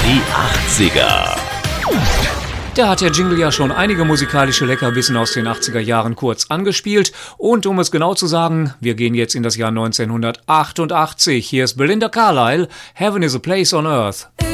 Die 80er. Da hat der Jingle ja schon einige musikalische Leckerbissen aus den 80er Jahren kurz angespielt. Und um es genau zu sagen, wir gehen jetzt in das Jahr 1988. Hier ist Belinda Carlisle, Heaven is a Place on Earth.